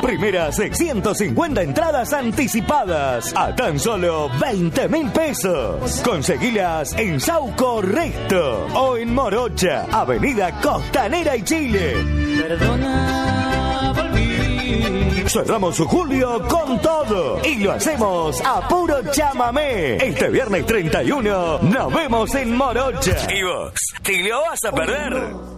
primeras 150 entradas anticipadas a tan solo 20.000 pesos. Conseguilas en Sauco Resto o en Morocha, Avenida Costanera y Chile. Perdona, volví. Cerramos julio con todo y lo hacemos a puro chamamé. Este viernes 31 nos vemos en Morocha. ¿Y vos? ¿Te lo vas a perder?